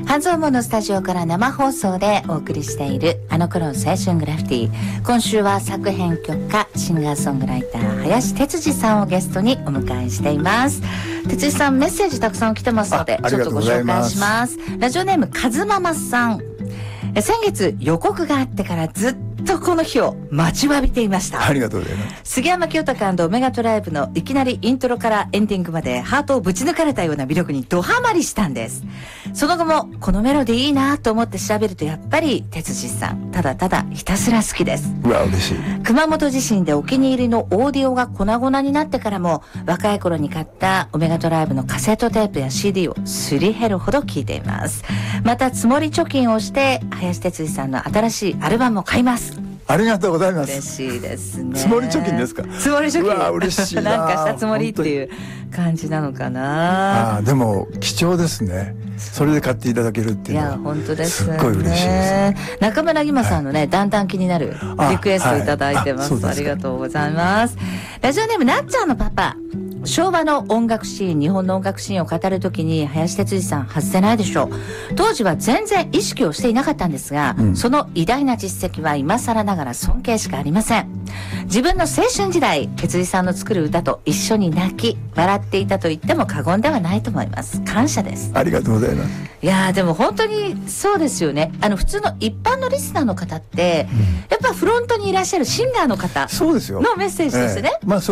半蔵門のスタジオから生放送でお送りしているあの頃の青春グラフィティ。今週は作編曲家シンガーソングライター林哲司さんをゲストにお迎えしています。哲司さん、メッセージたくさん来てますのでちょっとご紹介します。ラジオネームかずままさん。先月予告があってからずっとこの日を待ちわびていました。 ありがとうございます。 杉山清隆&オメガトライブのいきなりイントロからエンディングまでハートをぶち抜かれたような魅力にドハマりしたんです。その後もこのメロディーいいなと思って調べるとやっぱり哲司さんただただひたすら好きです。 うわ嬉しい。 熊本地震でお気に入りのオーディオが粉々になってからも若い頃に買ったオメガトライブのカセットテープや CD をすり減るほど聴いています。また積もり貯金をして林哲司さんの新しいアルバムを買います。 ありがとうございます。 嬉しいですね。 積もり貯金ですか。 積もり貯金。 うわ嬉しいな。 なんかしたつもりっていう感じなのかな。 あでも貴重ですね。それで買っていただけるっていうのは。 いや本当ですね。 すっごい嬉しいです。 中村ぎまさんのね、だんだん気になるリクエストいただいてます。ありがとうございます。ラジオネームなっちゃんのパパ。昭和の音楽シーン、日本の音楽シーンを語るときに林哲司さん外せないでしょう。当時は全然意識をしていなかったんですが、その偉大な実績は今更ながら尊敬しかありません。自分の青春時代、哲司さんの作る歌と一緒に泣き笑っていたと言っても過言ではないと思います。感謝です。 ありがとうございます。 いやでも本当にそうですよね。普通の一般のリスナーの方って、やっぱフロントにいらっしゃるシンガーの方そうですよのメッセージですね。 まあ